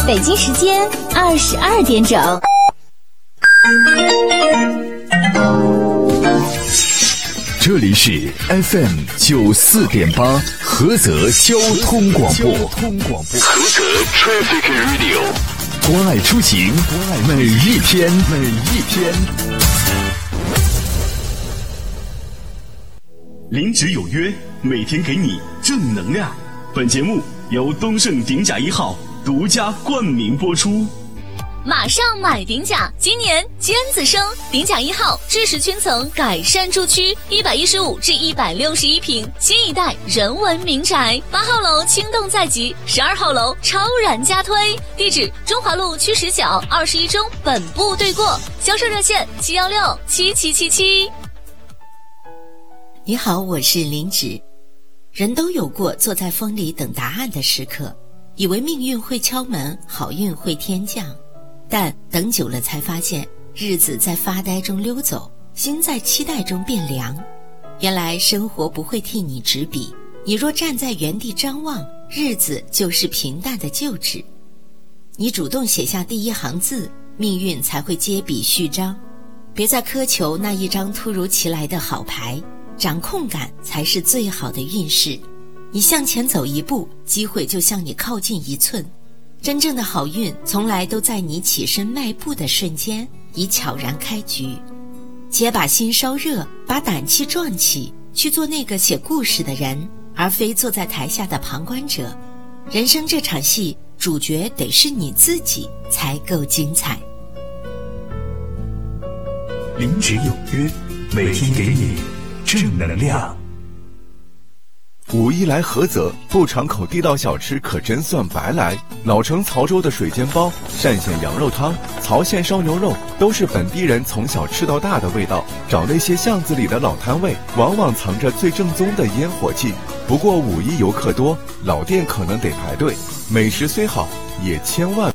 北京时间22点整。 这里是 FM 94.8菏泽交通广播。菏泽 Traffic Radio， 关爱出行，每一天。 临职有约，每天给你正能量。本节目由东盛鼎甲1号独家冠名播出。 马上买鼎甲，今年尖子生，鼎甲1号智识圈层改善住区，115至161平，新一代人文民宅，8号楼轻动在即，12号楼超然加推，地址中华路区10角21中本部对过，销售热线7167777。 你好，我是林芷。人都有过坐在风里等答案的时刻，以为命运会敲门，好运会天降。但等久了才发现，日子在发呆中溜走，心在期待中变凉。原来生活不会替你执笔，你若站在原地张望，日子就是平淡的旧纸。你主动写下第一行字，命运才会接笔续章。别再苛求那一张突如其来的好牌，掌控感才是最好的运势。你向前走一步，机会就向你靠近1寸。真正的好运从来都在你起身迈步的瞬间已悄然开局。且把心烧热，把胆气壮起，去做那个写故事的人，而非坐在台下的旁观者。人生这场戏，主角得是你自己才够精彩。 临职有约，每天给你正能量。 五一来菏泽，不尝口地道小吃可真算白来。老城曹州的水煎包、单县羊肉汤、曹县烧牛肉，都是本地人从小吃到大的味道。找那些巷子里的老摊位，往往藏着最正宗的烟火气。不过五一游客多，老店可能得排队。美食虽好，也千万